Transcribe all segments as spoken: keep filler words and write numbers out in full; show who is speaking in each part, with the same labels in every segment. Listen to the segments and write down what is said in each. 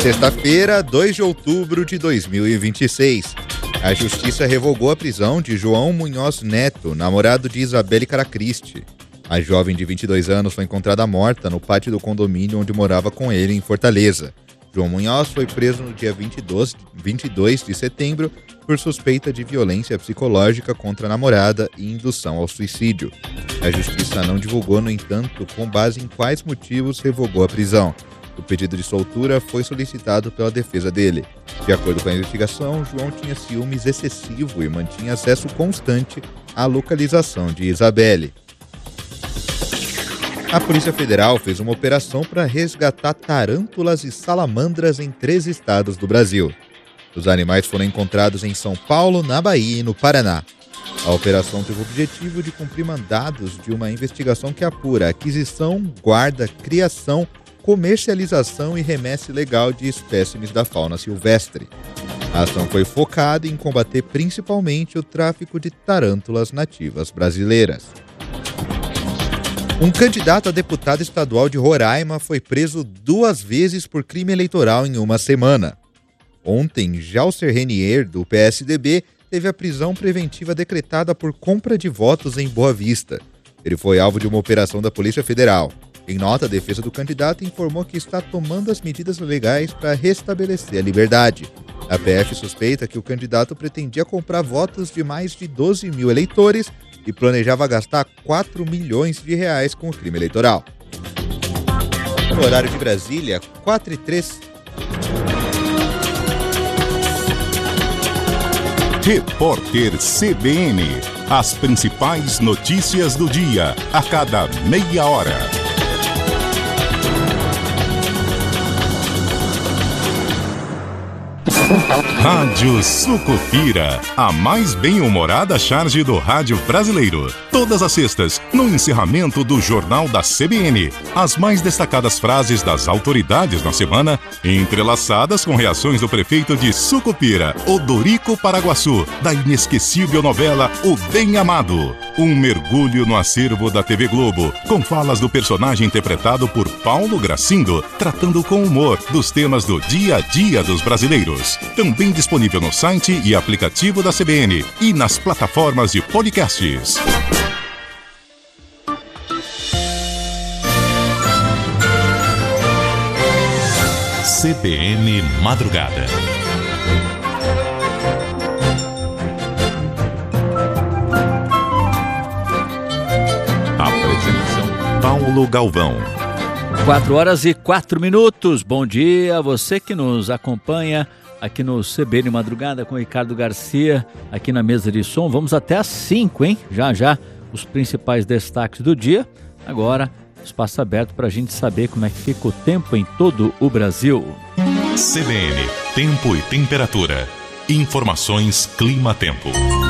Speaker 1: Sexta-feira, dois de outubro de dois mil e vinte e seis. A Justiça revogou a prisão de João Munhoz Neto, namorado de Isabelle Caracristi. A jovem de vinte e dois anos foi encontrada morta no pátio do condomínio onde morava com ele, em Fortaleza. João Munhoz foi preso no dia vinte e dois de setembro por suspeita de violência psicológica contra a namorada e indução ao suicídio. A Justiça não divulgou, no entanto, com base em quais motivos revogou a prisão. O pedido de soltura foi solicitado pela defesa dele. De acordo com a investigação, João tinha ciúmes excessivo e mantinha acesso constante à localização de Isabelle. A Polícia Federal fez uma operação para resgatar tarântulas e salamandras em três estados do Brasil. Os animais foram encontrados em São Paulo, na Bahia e no Paraná. A operação teve o objetivo de cumprir mandados de uma investigação que apura aquisição, guarda, criação, comercialização e remessa ilegal de espécimes da fauna silvestre. A ação foi focada em combater principalmente o tráfico de tarântulas nativas brasileiras. Um candidato a deputado estadual de Roraima foi preso duas vezes por crime eleitoral em uma semana. Ontem, Jalcer Renier, do P S D B, teve a prisão preventiva decretada por compra de votos em Boa Vista. Ele foi alvo de uma operação da Polícia Federal. Em nota, a defesa do candidato informou que está tomando as medidas legais para restabelecer a liberdade. A P F suspeita que o candidato pretendia comprar votos de mais de doze mil eleitores e planejava gastar quatro milhões de reais com o crime eleitoral. No horário de Brasília, quatro e três.
Speaker 2: Repórter C B N. As principais notícias do dia, a cada meia hora. Rádio Sucupira, a mais bem-humorada charge do rádio brasileiro. Todas as sextas, no encerramento do Jornal da C B N. As mais destacadas frases das autoridades na semana, entrelaçadas com reações do prefeito de Sucupira, Odorico Paraguaçu, da inesquecível novela O Bem Amado. Um mergulho no acervo da T V Globo, com falas do personagem interpretado por Paulo Gracindo, tratando com humor dos temas do dia a dia dos brasileiros. Também disponível no site e aplicativo da C B N e nas plataformas de podcasts. C B N Madrugada. Apresentação: Paulo Galvão.
Speaker 3: Quatro horas e quatro minutos. Bom dia a você que nos acompanha aqui no C B N Madrugada com o Ricardo Garcia, aqui na mesa de som. Vamos até às cinco, hein? Já, já, os principais destaques do dia. Agora, espaço aberto para a gente saber como é que fica o tempo em todo o Brasil.
Speaker 2: C B N, tempo e temperatura. Informações Clima-Tempo.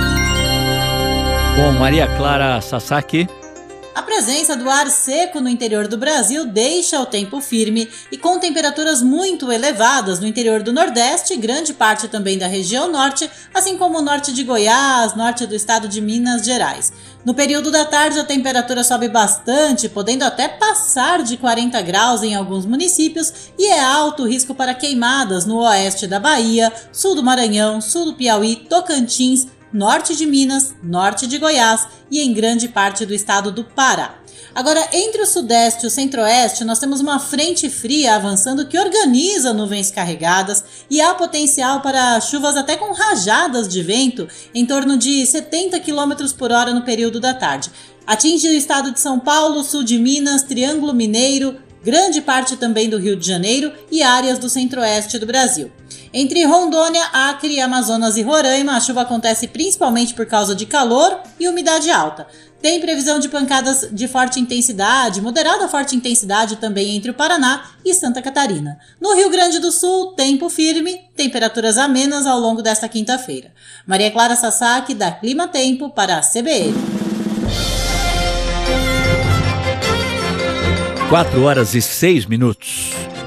Speaker 3: Com Maria Clara Sasaki.
Speaker 4: A presença do ar seco no interior do Brasil deixa o tempo firme e com temperaturas muito elevadas no interior do Nordeste e grande parte também da região Norte, assim como o norte de Goiás, norte do estado de Minas Gerais. No período da tarde, a temperatura sobe bastante, podendo até passar de quarenta graus em alguns municípios, e é alto o risco para queimadas no oeste da Bahia, sul do Maranhão, sul do Piauí, Tocantins, norte de Minas, norte de Goiás e em grande parte do estado do Pará. Agora, entre o sudeste e o centro-oeste, nós temos uma frente fria avançando que organiza nuvens carregadas e há potencial para chuvas até com rajadas de vento em torno de setenta quilômetros por hora no período da tarde. Atinge o estado de São Paulo, sul de Minas, Triângulo Mineiro, grande parte também do Rio de Janeiro e áreas do centro-oeste do Brasil. Entre Rondônia, Acre, Amazonas e Roraima, a chuva acontece principalmente por causa de calor e umidade alta. Tem previsão de pancadas de forte intensidade, moderada a forte intensidade também entre o Paraná e Santa Catarina. No Rio Grande do Sul, tempo firme, temperaturas amenas ao longo desta quinta-feira. Maria Clara Sasaki, da Clima Tempo, para a C B N.
Speaker 3: Quatro horas e seis minutos.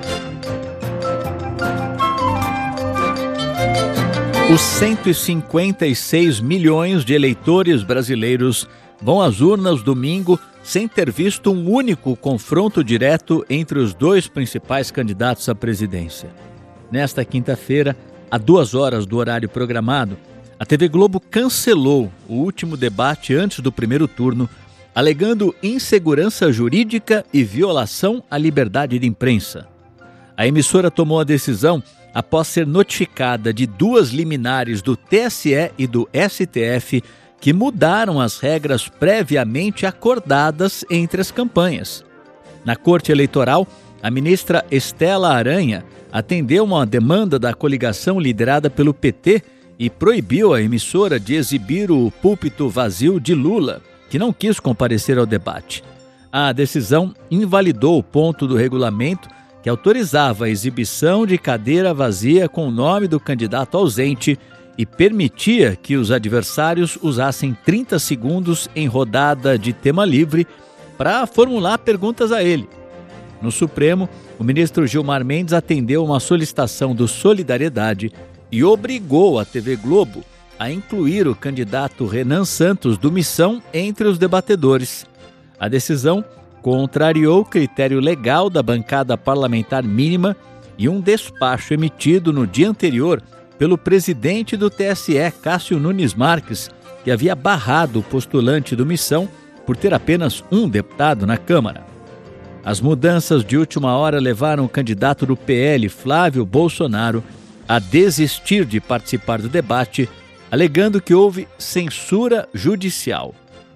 Speaker 3: Os cento e cinquenta e seis milhões de eleitores brasileiros vão às urnas domingo sem ter visto um único confronto direto entre os dois principais candidatos à presidência. nesta quinta-feira, a duas horas do horário programado, a T V Globo cancelou o último debate antes do primeiro turno, alegando insegurança jurídica e violação à liberdade de imprensa. A emissora tomou a decisão após ser notificada de duas liminares do T S E e do S T F que mudaram as regras previamente acordadas entre as campanhas. Na Corte Eleitoral, a ministra Estela Aranha atendeu uma demanda da coligação liderada pelo P T e proibiu a emissora de exibir o púlpito vazio de Lula, que não quis comparecer ao debate. A decisão invalidou o ponto do regulamento que autorizava a exibição de cadeira vazia com o nome do candidato ausente e permitia que os adversários usassem trinta segundos em rodada de tema livre para formular perguntas a ele. No Supremo, o ministro Gilmar Mendes atendeu uma solicitação do Solidariedade e obrigou a T V Globo a incluir o candidato Renan Santos do Missão entre os debatedores. A decisão contrariou o critério legal da bancada parlamentar mínima e um despacho emitido no dia anterior pelo presidente do T S E, Cássio Nunes Marques, que havia barrado o postulante do Missão por ter apenas um deputado na Câmara. As mudanças de última hora levaram o candidato do P L, Flávio Bolsonaro, a desistir de participar do debate, alegando que houve censura judicial.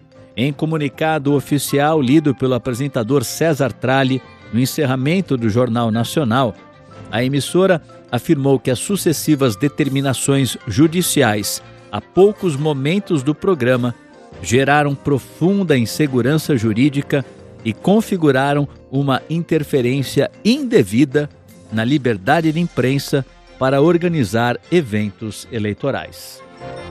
Speaker 3: Em comunicado oficial lido pelo apresentador César Tralli no encerramento do Jornal Nacional, a emissora afirmou que as sucessivas determinações judiciais a poucos momentos do programa geraram profunda insegurança jurídica e configuraram uma interferência indevida na liberdade de imprensa para organizar eventos eleitorais.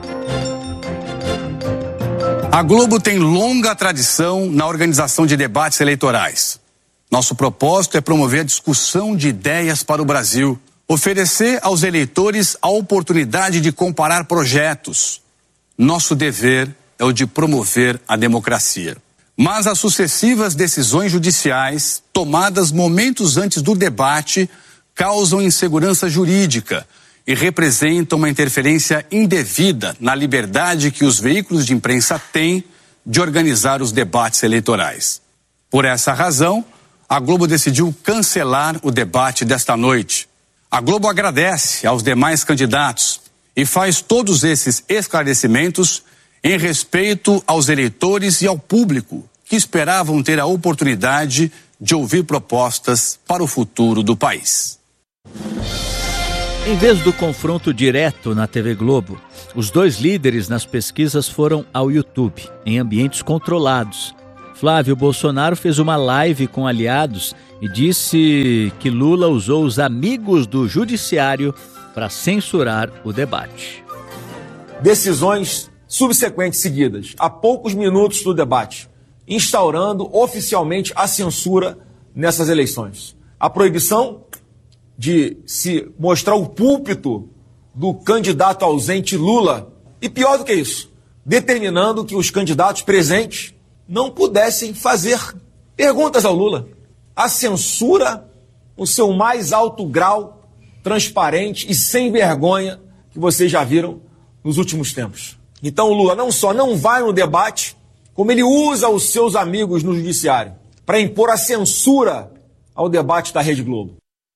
Speaker 5: A Globo tem longa tradição na organização de debates eleitorais. Nosso propósito é promover a discussão de ideias para o Brasil, oferecer aos eleitores a oportunidade de comparar projetos. Nosso dever é o de promover a democracia. Mas as sucessivas decisões judiciais, tomadas momentos antes do debate, causam insegurança jurídica e representam uma interferência indevida na liberdade que os veículos de imprensa têm de organizar os debates eleitorais. Por essa razão, a Globo decidiu cancelar o debate desta noite. A Globo agradece aos demais candidatos e faz todos esses esclarecimentos em respeito aos eleitores e ao público que esperavam ter a oportunidade de ouvir propostas para o futuro do país.
Speaker 3: Em vez do confronto direto na T V Globo, os dois líderes nas pesquisas foram ao YouTube, em ambientes controlados. Flávio Bolsonaro fez uma live com aliados e disse que Lula usou os amigos do judiciário para censurar o debate.
Speaker 6: Decisões subsequentes seguidas, a poucos minutos do debate, instaurando oficialmente a censura nessas eleições. A proibição de se mostrar o púlpito do candidato ausente Lula. E pior do que isso, determinando que os candidatos presentes não pudessem fazer perguntas ao Lula. A censura, o seu mais alto grau, transparente e sem vergonha que vocês já viram nos últimos tempos. Então o Lula não só não vai no debate, como ele usa os seus amigos no judiciário para impor a censura ao debate da Rede Globo.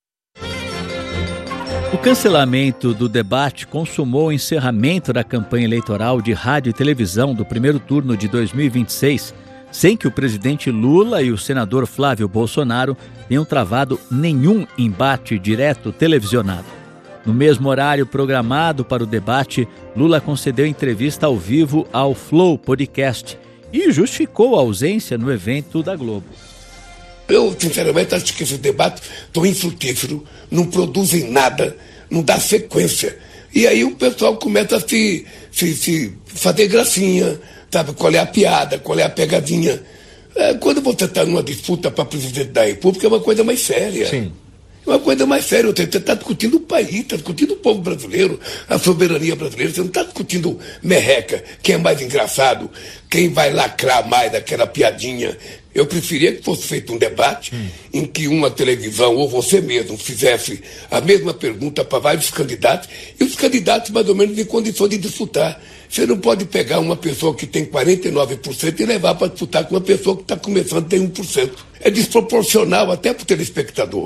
Speaker 3: O cancelamento do debate consumou o encerramento da campanha eleitoral de rádio e televisão do primeiro turno de dois mil e vinte e seis, sem que o presidente Lula e o senador Flávio Bolsonaro tenham travado nenhum embate direto televisionado. No mesmo horário programado para o debate, Lula concedeu entrevista ao vivo ao Flow Podcast e justificou a ausência no evento da Globo.
Speaker 7: Eu, sinceramente, acho que esse debate tão infrutífero, não produzem nada, não dá sequência. E aí o pessoal começa a se, se, se fazer gracinha, sabe? Qual é a piada, qual é a pegadinha. É, quando você está numa disputa para presidente da República, é uma coisa mais séria.
Speaker 6: Sim.
Speaker 7: É uma coisa mais séria. Você está discutindo o país, está discutindo o povo brasileiro, a soberania brasileira. Você não está discutindo merreca, quem é mais engraçado, quem vai lacrar mais daquela piadinha. Eu preferia que fosse feito um debate hum. em que uma televisão ou você mesmo fizesse a mesma pergunta para vários candidatos e os candidatos mais ou menos em condições de disputar. Você não pode pegar uma pessoa que tem quarenta e nove por cento e levar para disputar com uma pessoa que está começando e tem um por cento. É desproporcional até para o telespectador.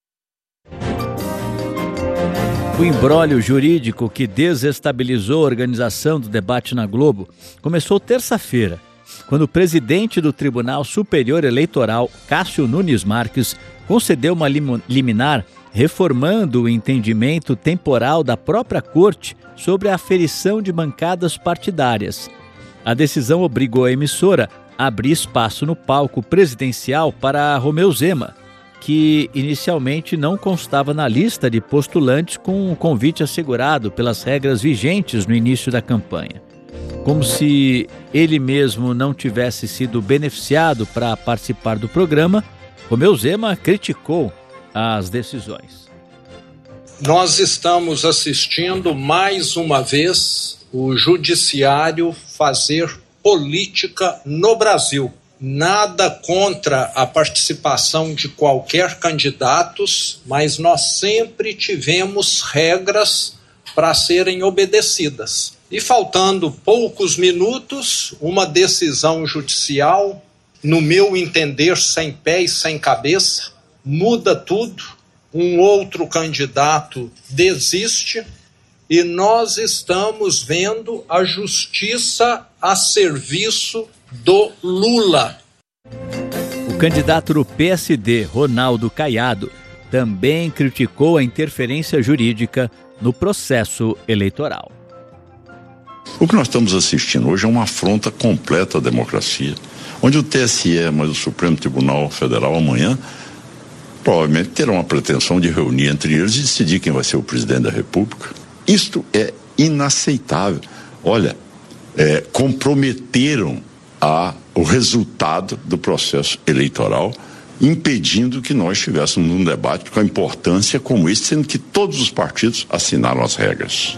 Speaker 3: O imbróglio jurídico que desestabilizou a organização do debate na Globo começou terça-feira, quando o presidente do Tribunal Superior Eleitoral, Cássio Nunes Marques, concedeu uma liminar reformando o entendimento temporal da própria corte sobre a aferição de bancadas partidárias. A decisão obrigou a emissora a abrir espaço no palco presidencial para Romeu Zema, que inicialmente não constava na lista de postulantes com o convite assegurado pelas regras vigentes no início da campanha. Como se ele mesmo não tivesse sido beneficiado para participar do programa, Romeu Zema criticou as decisões.
Speaker 8: Nós estamos assistindo mais uma vez o judiciário fazer política no Brasil. Nada contra a participação de qualquer candidato, mas nós sempre tivemos regras para serem obedecidas. E faltando poucos minutos, uma decisão judicial, no meu entender, sem pé e sem cabeça, muda tudo. Um outro candidato desiste e nós estamos vendo a justiça a serviço do Lula.
Speaker 3: O candidato do P S D, Ronaldo Caiado, também criticou a interferência jurídica no processo eleitoral.
Speaker 9: O que nós estamos assistindo hoje é uma afronta completa à democracia, onde o T S E, mas o Supremo Tribunal Federal amanhã, provavelmente terão a pretensão de reunir entre eles e decidir quem vai ser o presidente da República. Isto é inaceitável. Olha, é, comprometeram a, o resultado do processo eleitoral, impedindo que nós estivéssemos num debate com a importância como esse, sendo que todos os partidos assinaram as regras.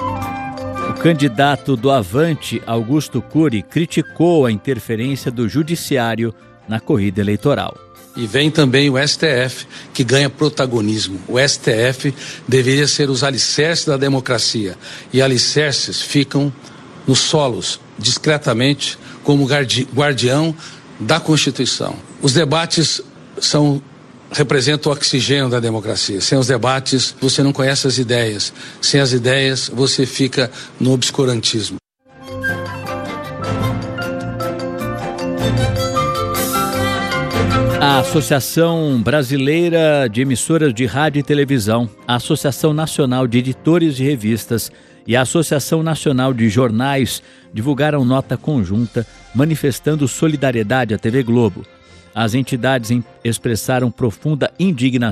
Speaker 3: O candidato do Avante, Augusto Cury, criticou a interferência do judiciário na corrida eleitoral.
Speaker 10: E vem também o S T F, que ganha protagonismo. O S T F deveria ser os alicerces da democracia. E alicerces ficam nos solos, discretamente, como guardião da Constituição. Os debates são, representam o oxigênio da democracia. Sem os debates, você não conhece as ideias. Sem as ideias, você fica no obscurantismo.
Speaker 3: A Associação Brasileira de Emissoras de Rádio e Televisão, a Associação Nacional de Editores de Revistas e a Associação Nacional de Jornais divulgaram nota conjunta manifestando solidariedade à T V Globo. As entidades expressaram profunda indignação